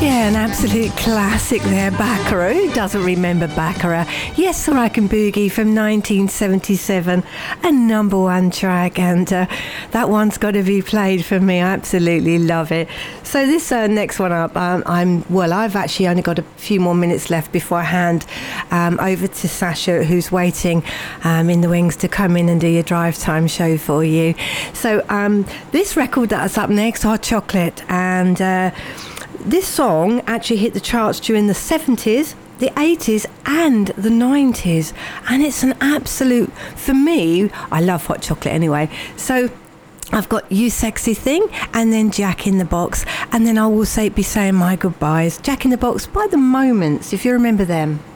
Yeah, an absolute classic there, Baccarat. Who doesn't remember Baccarat? Yes, So I Can Boogie from 1977, a number one track, and that one's got to be played for me. I absolutely love it. So this next one up, I've actually only got a few more minutes left before I hand over to Sasha, who's waiting in the wings to come in and do your drive time show for you. So this record that's up next, Hot Chocolate, and this song actually hit the charts during the 70s, the 80s and the 90s, and it's an absolute, for me, I love Hot Chocolate anyway, so I've got You Sexy Thing and then Jack in the Box, and then I will be saying my goodbyes. Jack in the Box by The Moments, if you remember them.